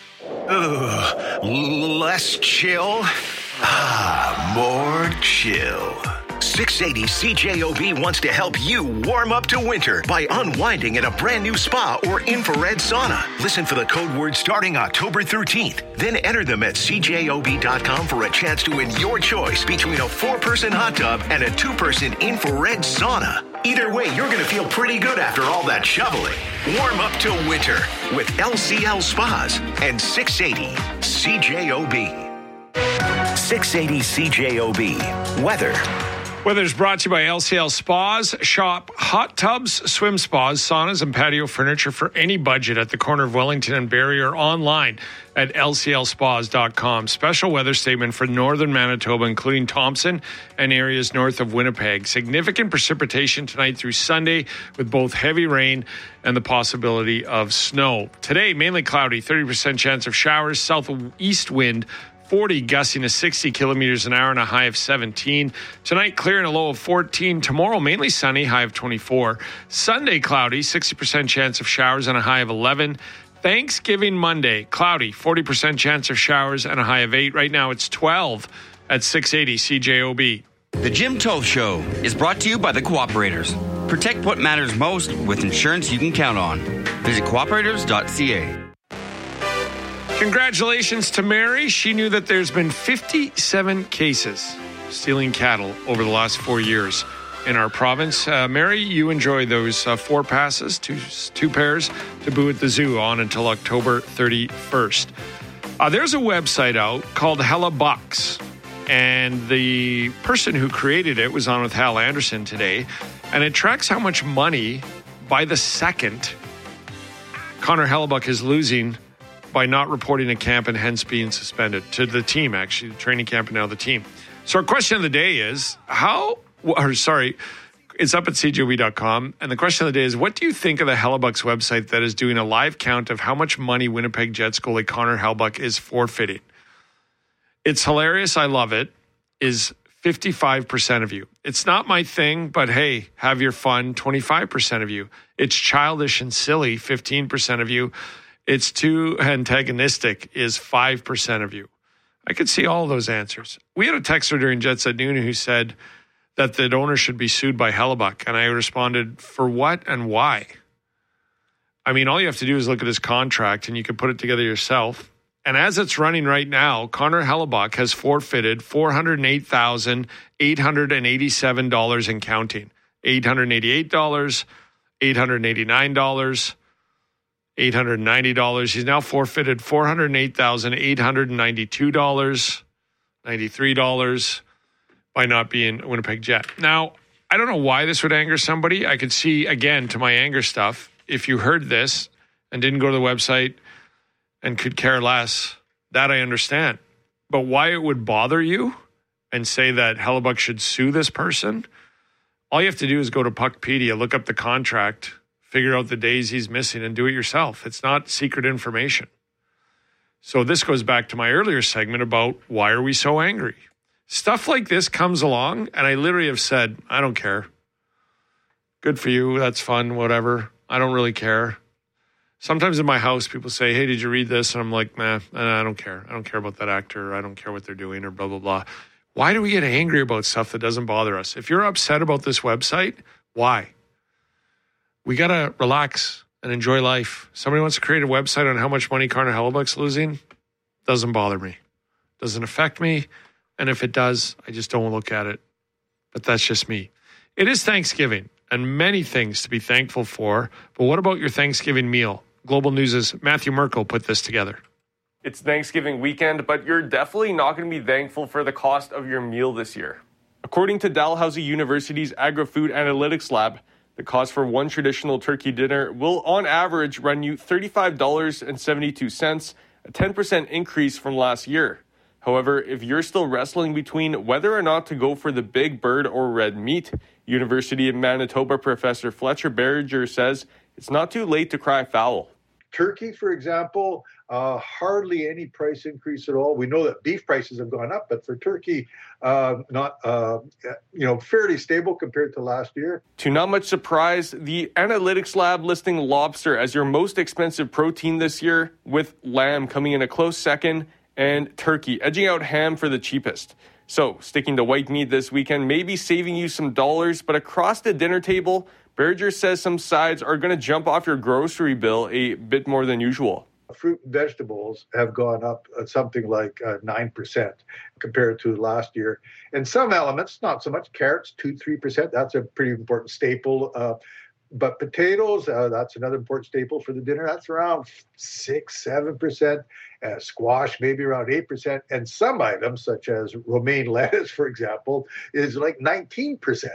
Less chill, more chill. 680 CJOB wants to help you warm up to winter by unwinding in a brand new spa or infrared sauna. Listen for the code word starting October 13th. Then enter them at CJOB.com for a chance to win your choice between a 4-person hot tub and a 2-person infrared sauna. Either way, you're going to feel pretty good after all that shoveling. Warm up to winter with LCL Spas and 680 CJOB. 680 CJOB. Weather. Weather's brought to you by LCL Spas. Shop hot tubs, swim spas, saunas, and patio furniture for any budget at the corner of Wellington and Barrie or online at lclspas.com. Special weather statement for northern Manitoba, including Thompson and areas north of Winnipeg. Significant precipitation tonight through Sunday with both heavy rain and the possibility of snow. Today, mainly cloudy, 30% chance of showers, southeast wind 40, gusting to 60 kilometers an hour and a high of 17. Tonight, clear and a low of 14. Tomorrow, mainly sunny, high of 24. Sunday, cloudy, 60% chance of showers and a high of 11. Thanksgiving Monday, cloudy, 40% chance of showers and a high of 8. Right now, it's 12 at 680 CJOB. The Jim Toth Show is brought to you by the Cooperators. Protect what matters most with insurance you can count on. Visit cooperators.ca. Congratulations to Mary. She knew that there's been 57 cases stealing cattle over the last 4 years in our province. Mary, you enjoy those 4 passes, two pairs to Boo at the Zoo on until October 31st. There's a website out called Hella Bucks, and the person who created it was on with Hal Anderson today, and it tracks how much money by the second Connor Hellebuck is losing by not reporting a camp and hence being suspended to the team, actually, the training camp and now the team. So our question of the day is, it's up at cjob.com. And the question of the day is, what do you think of the Hellebucks website that is doing a live count of how much money Winnipeg Jets goalie Connor Hellebuck is forfeiting? It's hilarious. I love it. Is 55% of you. It's not my thing, but hey, have your fun, 25% of you. It's childish and silly, 15% of you. It's too antagonistic is 5% of you. I could see all of those answers. We had a texter during Jets at Noon who said that the owner should be sued by Hellebuck. And I responded, for what and why? I mean, all you have to do is look at his contract and you can put it together yourself. And as it's running right now, Connor Hellebuck has forfeited $408,887 and counting. $888, $889, $890. He's now forfeited $408,892, $93 by not being a Winnipeg Jet. Now, I don't know why this would anger somebody. I could see, again, to my anger stuff, if you heard this and didn't go to the website and could care less, that I understand. But why it would bother you and say that Hellebuck should sue this person, all you have to do is go to Puckpedia, look up the contract, figure out the days he's missing and do it yourself. It's not secret information. So this goes back to my earlier segment about why are we so angry? Stuff like this comes along and I literally have said, I don't care. Good for you. That's fun. Whatever. I don't really care. Sometimes in my house, people say, hey, did you read this? And I'm like, nah, I don't care. I don't care about that actor. I don't care what they're doing or blah, blah, blah. Why do we get angry about stuff that doesn't bother us? If you're upset about this website, why? We got to relax and enjoy life. Somebody wants to create a website on how much money Connor Hellebuck's losing. Doesn't bother me. Doesn't affect me. And if it does, I just don't look at it. But that's just me. It is Thanksgiving and many things to be thankful for. But what about your Thanksgiving meal? Global News' Matthew Merkel put this together. It's Thanksgiving weekend, but you're definitely not going to be thankful for the cost of your meal this year. According to Dalhousie University's Agri-Food Analytics Lab, the cost for one traditional turkey dinner will, on average, run you $35.72, a 10% increase from last year. However, if you're still wrestling between whether or not to go for the big bird or red meat, University of Manitoba Professor Fletcher Berger says it's not too late to cry foul. Turkey, for example, hardly any price increase at all. We know that beef prices have gone up, but for turkey, not fairly stable compared to last year. To not much surprise, the analytics lab listing lobster as your most expensive protein this year, with lamb coming in a close second and turkey edging out ham for the cheapest. So sticking to white meat this weekend may be saving you some dollars, but across the dinner table, Berger says some sides are going to jump off your grocery bill a bit more than usual. Fruit and vegetables have gone up something like 9% compared to last year. And some elements, not so much. Carrots, 2-3%. That's a pretty important staple. But potatoes, that's another important staple for the dinner. That's around 6-7%. Squash, maybe around 8%. And some items, such as romaine lettuce, for example, is like 19%.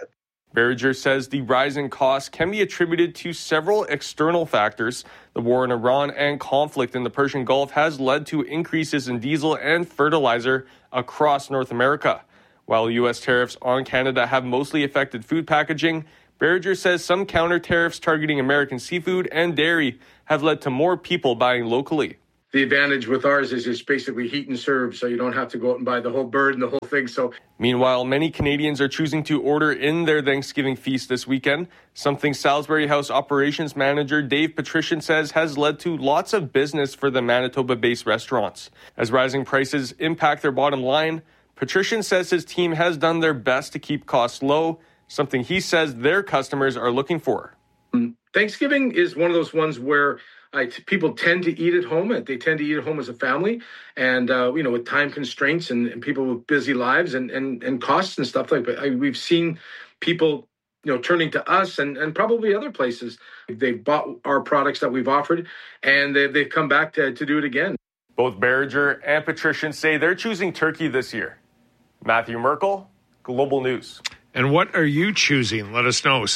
Berger says the rise in costs can be attributed to several external factors. The war in Iran and conflict in the Persian Gulf has led to increases in diesel and fertilizer across North America. While U.S. tariffs on Canada have mostly affected food packaging, Berger says some counter tariffs targeting American seafood and dairy have led to more people buying locally. The advantage with ours is it's basically heat and serve, so you don't have to go out and buy the whole bird and the whole thing. So, meanwhile, many Canadians are choosing to order in their Thanksgiving feast this weekend, something Salisbury House operations manager Dave Patrician says has led to lots of business for the Manitoba-based restaurants. As rising prices impact their bottom line, Patrician says his team has done their best to keep costs low, something he says their customers are looking for. Thanksgiving is one of those ones where people tend to eat at home. They tend to eat at home as a family, and with time constraints and people with busy lives and costs and stuff like that. We've seen people, turning to us and probably other places. They've bought our products that we've offered, and they've come back to do it again. Both Berger and Patrician say they're choosing turkey this year. Matthew Merkel, Global News. And what are you choosing? Let us know.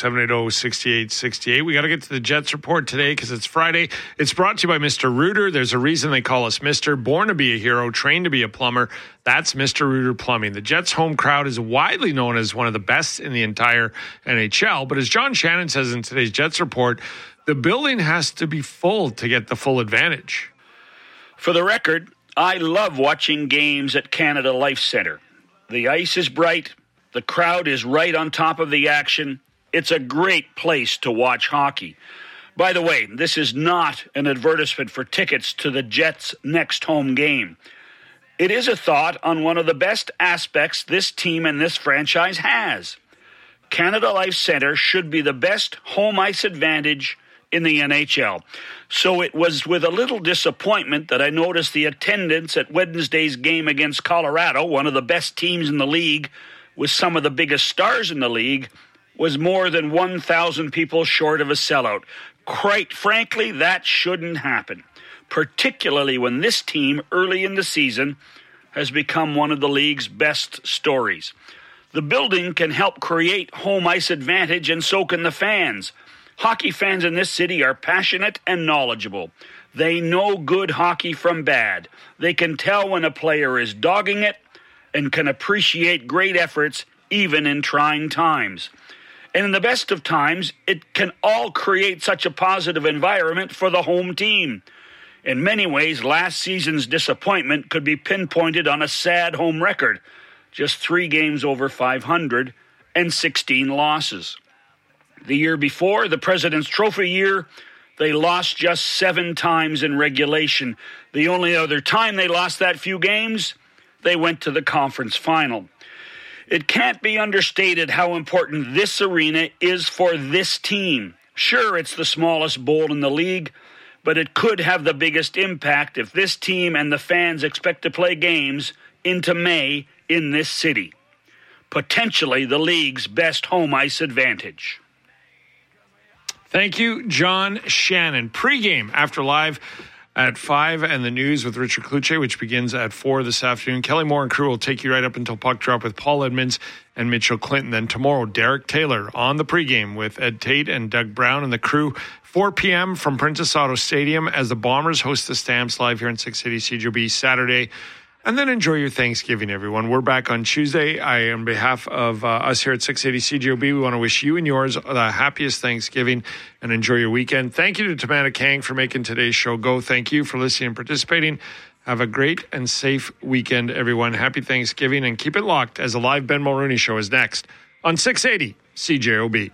780-6868. We got to get to the Jets report today because it's Friday. It's brought to you by Mr. Rooter. There's a reason they call us Mr. Born to be a hero, trained to be a plumber. That's Mr. Rooter Plumbing. The Jets home crowd is widely known as one of the best in the entire NHL. But as John Shannon says in today's Jets report, the building has to be full to get the full advantage. For the record, I love watching games at Canada Life Centre. The ice is bright. The crowd is right on top of the action. It's a great place to watch hockey. By the way, this is not an advertisement for tickets to the Jets' next home game. It is a thought on one of the best aspects this team and this franchise has. Canada Life Centre should be the best home ice advantage in the NHL. So it was with a little disappointment that I noticed the attendance at Wednesday's game against Colorado, one of the best teams in the league, with some of the biggest stars in the league, was more than 1,000 people short of a sellout. Quite frankly, that shouldn't happen, particularly when this team early in the season has become one of the league's best stories. The building can help create home ice advantage, and so can the fans. Hockey fans in this city are passionate and knowledgeable. They know good hockey from bad. They can tell when a player is dogging it and can appreciate great efforts even in trying times. And in the best of times, it can all create such a positive environment for the home team. In many ways, last season's disappointment could be pinpointed on a sad home record. Just 3 games over 500 and 16 losses. The year before, the President's Trophy year, they lost just 7 times in regulation. The only other time they lost that few games, they went to the conference final. It can't be understated how important this arena is for this team. Sure, it's the smallest bowl in the league, but it could have the biggest impact if this team and the fans expect to play games into May in this city. Potentially the league's best home ice advantage. Thank you, John Shannon. Pre-game after live at 5 and the news with Richard Kluche, which begins at 4 this afternoon. Kelly Moore and crew will take you right up until puck drop with Paul Edmonds and Mitchell Clinton. Then tomorrow, Derek Taylor on the pregame with Ed Tate and Doug Brown and the crew. 4 p.m. from Princess Auto Stadium as the Bombers host the Stamps live here in 680 CJOB Saturday. And then enjoy your Thanksgiving, everyone. We're back on Tuesday. On behalf of us here at 680 CJOB, we want to wish you and yours the happiest Thanksgiving and enjoy your weekend. Thank you to Tamana Kang for making today's show go. Thank you for listening and participating. Have a great and safe weekend, everyone. Happy Thanksgiving, and keep it locked as the live Ben Mulrooney Show is next on 680 CJOB.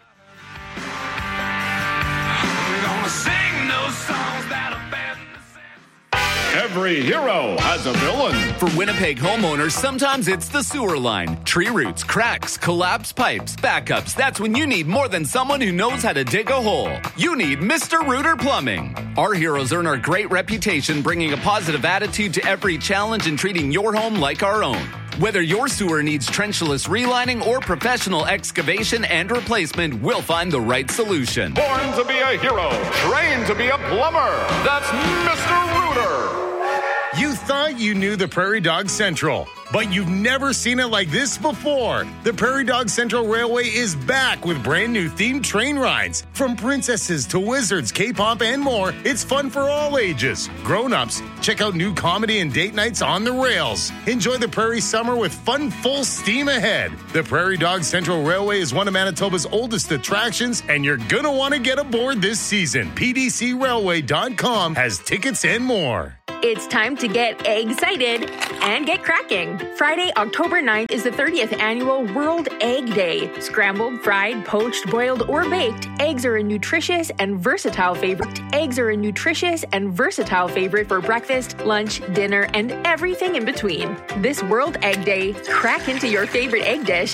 Every hero has a villain. For Winnipeg homeowners, sometimes it's the sewer line. Tree roots, cracks, collapsed pipes, backups. That's when you need more than someone who knows how to dig a hole. You need Mr. Rooter Plumbing. Our heroes earn our great reputation, bringing a positive attitude to every challenge and treating your home like our own. Whether your sewer needs trenchless relining or professional excavation and replacement, we'll find the right solution. Born to be a hero, trained to be a plumber. That's Mr. Rooter. You thought you knew the Prairie Dog Central, but you've never seen it like this before. The Prairie Dog Central Railway is back with brand new themed train rides. From princesses to wizards, K-pop, and more, it's fun for all ages. Grown-ups, check out new comedy and date nights on the rails. Enjoy the Prairie summer with fun full steam ahead. The Prairie Dog Central Railway is one of Manitoba's oldest attractions, and you're gonna want to get aboard this season. PDCRailway.com has tickets and more. It's time to get excited and get cracking. Friday, October 9th is the 30th annual World Egg Day. Scrambled, fried, poached, boiled, or baked, eggs are a nutritious and versatile favorite. Eggs are a nutritious and versatile favorite for breakfast, lunch, dinner, and everything in between. This World Egg Day, crack into your favorite egg dish